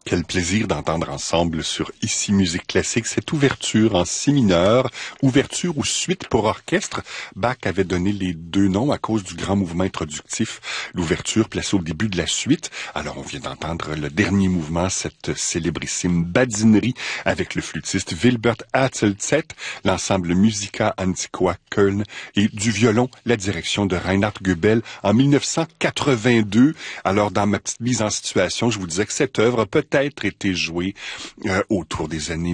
Quel plaisir d'entendre ensemble sur Ici Musique Classique cette ouverture en si mineur, ouverture ou suite pour orchestre. Bach avait donné les deux noms à cause du grand mouvement introductif, l'ouverture placée au début de la suite. Alors on vient d'entendre le dernier mouvement, cette célébrissime badinerie avec le flûtiste Wilbert Hatzelzett, l'ensemble Musica Antiqua Köln et du violon, la direction de Reinhard Goebel en 1982. Alors dans ma petite mise en situation, je vous disais que cette œuvre a peut-être été jouée autour des années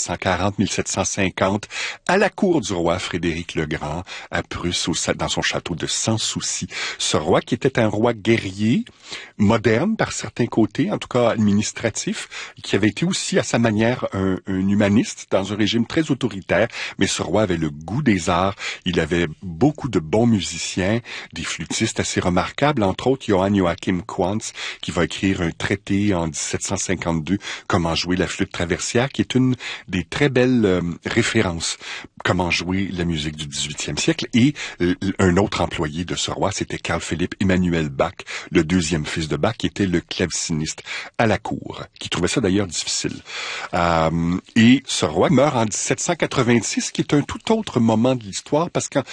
1740-1750 à la cour du roi Frédéric le Grand à Prusse, dans son château de Sans Souci. Ce roi qui était un roi guerrier, moderne par certains côtés, en tout cas administratif, qui avait été aussi à sa manière un humaniste dans un régime très autoritaire, mais ce roi avait le goût des arts, il avait beaucoup de bons musiciens, des flûtistes assez remarquables, entre autres Johann Joachim Quantz, qui va écrire un traité en 1752, Comment jouer la flûte traversière, qui est une des très belles références. Comment jouer la musique du 18e siècle. Et un autre employé de ce roi, c'était Carl Philipp Emanuel Bach, le deuxième fils de Bach, qui était le claveciniste à la cour, qui trouvait ça d'ailleurs difficile. Et ce roi meurt en 1786, qui est un tout autre moment de l'histoire, parce qu'en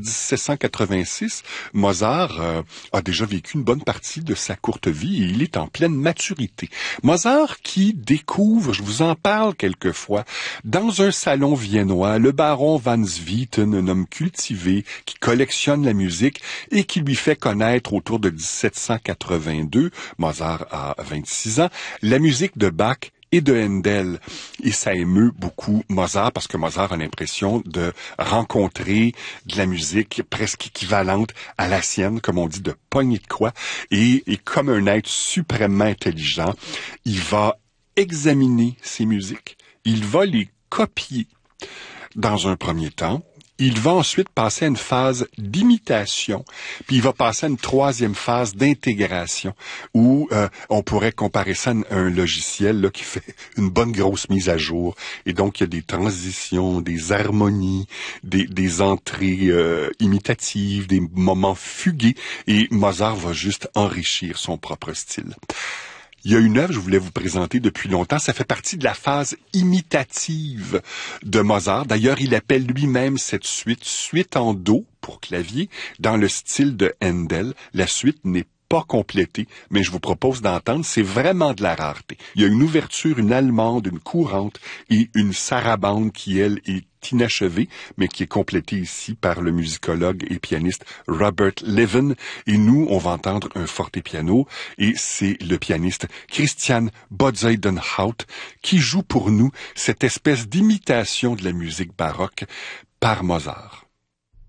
1786, Mozart a déjà vécu une bonne partie de sa courte vie et il est en pleine maturité. Mozart qui découvre, je vous en parle quelquefois, dans un salon viennois, le baron Van Swieten, un homme cultivé qui collectionne la musique et qui lui fait connaître autour de 1782, Mozart a 26 ans, la musique de Bach et de Handel. Et ça émeut beaucoup Mozart parce que Mozart a l'impression de rencontrer de la musique presque équivalente à la sienne, comme on dit, de pogner de quoi. Et comme un être suprêmement intelligent, il va examiner ces musiques, il va les copier dans un premier temps. Il va ensuite passer à une phase d'imitation, puis il va passer à une troisième phase d'intégration, où on pourrait comparer ça à un logiciel là, qui fait une bonne grosse mise à jour. Et donc, il y a des transitions, des harmonies, des entrées imitatives, des moments fugués, et Mozart va juste enrichir son propre style. Il y a une œuvre que je voulais vous présenter depuis longtemps. Ça fait partie de la phase imitative de Mozart. D'ailleurs, il appelle lui-même cette suite en do pour clavier dans le style de Handel. La suite n'est pas complétée, mais je vous propose d'entendre. C'est vraiment de la rareté. Il y a une ouverture, une allemande, une courante et une sarabande qui, elle, est inachevée, mais qui est complétée ici par le musicologue et pianiste Robert Levin. Et nous, on va entendre un fortepiano, et c'est le pianiste Christian Bodzeidenhout qui joue pour nous cette espèce d'imitation de la musique baroque par Mozart.